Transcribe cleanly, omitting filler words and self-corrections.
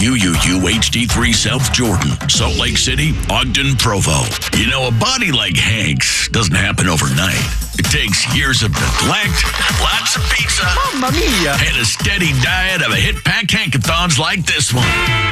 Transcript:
UUU HD3 South Jordan, Salt Lake City, Ogden, Provo. You know, a body like Hank's doesn't happen overnight. It takes years of neglect, lots of pizza, Mamma mia! and a steady diet of a hit-packed Hankathons like this one.